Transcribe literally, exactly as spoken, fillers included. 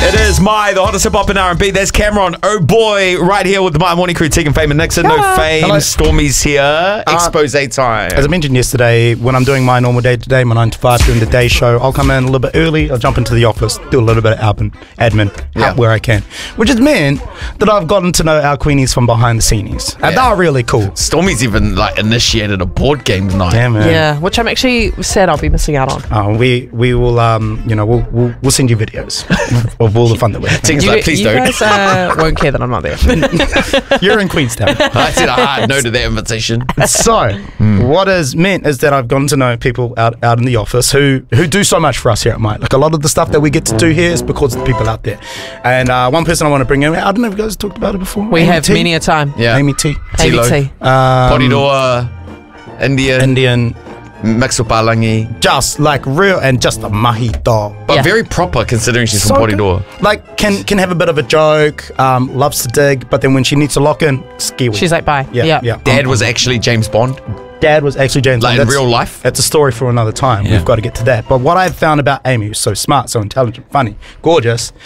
It is my, the hottest hip hop and R and B. There's Cameron. Oh boy, right here with the My Morning Crew, Tegan, Fame and Nixon. No Hello. Fame. Hello. Stormy's here. Expose time. As I mentioned yesterday, when I'm doing my normal day to day, my nine to five, doing the day show, I'll come in a little bit early. I'll jump into the office, do a little bit of admin, admin Yeah. help where I can, which has meant that I've gotten to know our queenies from behind the scenes, and Yeah. they're really cool. Stormy's even like initiated a board game night. Damn it. Yeah, which I'm actually sad I'll be missing out on. Uh, we we will um you know we'll we'll, we'll send you videos of all the fun that we're having. Tegan's You, like, please you don't. guys uh, won't care that I'm not there. You're in Queenstown. I said a hard no to that invitation. So, what has meant is that I've gotten to know people out, out in the office who, who do so much for us here at Might. Like, a lot of the stuff that we get to do here is because of the people out there. And uh, one person I want to bring in, I don't know if you guys talked about it before. We Amy have T. many a time. Yeah. Amy T. A B Tilo. T. Um, Porirua, Indian, Indian. Maxupalangi. Just like real and just a mahi dog. But Yeah. very proper considering she's So from good. Porirua. Like, can can have a bit of a joke, um, loves to dig, but then when she needs to lock in, skiwi. She's like, bye. yeah, yeah. Dad Um, was actually James Bond, Dad was actually James like Bond. in That's- real life. It's a story for another time. Yeah. We've got to get to that. But what I've found about Amy, who's so smart, so intelligent, funny, gorgeous,